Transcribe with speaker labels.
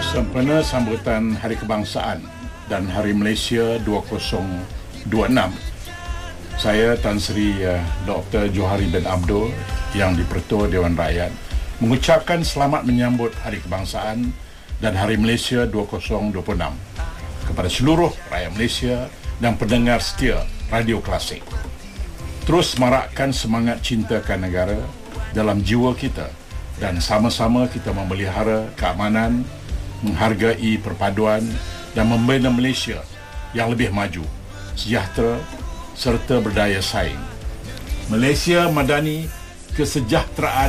Speaker 1: Sempena sambutan Hari Kebangsaan dan Hari Malaysia 2026, saya Tan Sri Dr. Johari bin Abdul yang di-Pertua Dewan Rakyat mengucapkan selamat menyambut Hari Kebangsaan dan Hari Malaysia 2026 kepada seluruh rakyat Malaysia dan pendengar setia Radio Klasik. Terus marakkan semangat cintakan negara dalam jiwa kita dan sama-sama kita memelihara keamanan, menghargai perpaduan dan membina Malaysia yang lebih maju, sejahtera serta berdaya saing. Malaysia Madani, kesejahteraan